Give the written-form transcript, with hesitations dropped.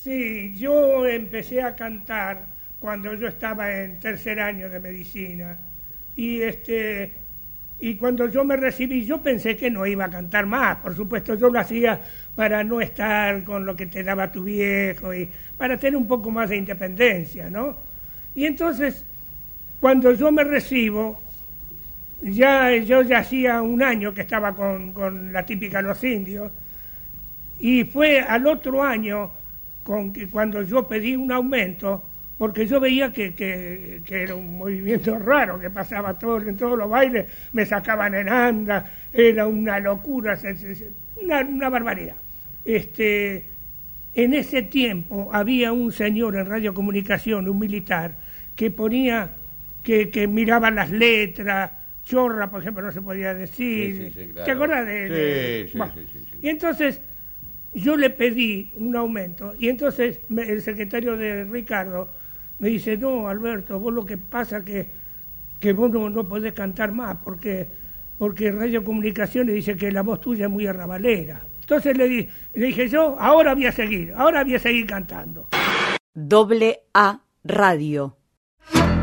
Sí, yo empecé a cantar cuando yo estaba en tercer año de medicina y cuando yo me recibí yo pensé que no iba a cantar más. Por supuesto yo lo hacía para no estar con lo que te daba tu viejo y para tener un poco más de independencia, ¿no? Y entonces cuando yo me recibo yo ya hacía un año que estaba con la típica Los Indios y fue al otro año cuando yo pedí un aumento, porque yo veía que era un movimiento raro que pasaba en todos los bailes, me sacaban en anda, era una locura, una barbaridad. En ese tiempo había un señor en radiocomunicación, un militar, que ponía, que miraba las letras, chorra, por ejemplo, no se podía decir. Sí, claro. ¿Te acuerdas Sí. Y entonces yo le pedí un aumento y entonces el secretario de Ricardo me dice, no, Alberto, vos lo que pasa que vos no podés cantar más porque Radiocomunicaciones dice que la voz tuya es muy arrabalera. Entonces le dije yo, ahora voy a seguir cantando. AA Radio.